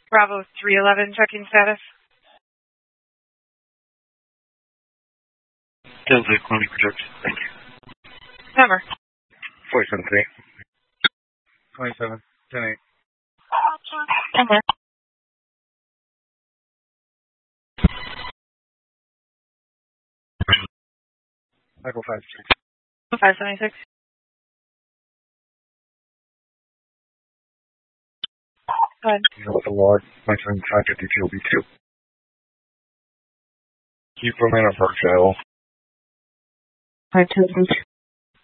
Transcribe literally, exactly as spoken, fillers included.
Bravo three eleven, checking status. Delta, quality projection. Thank you. Number. forty-seven three. twenty-seven, ten eight. Number. Michael five six. five seventy-six. Go ahead. You know what the log, twenty-seven five fifty-two will be two. Keep from in a first shuttle. five two.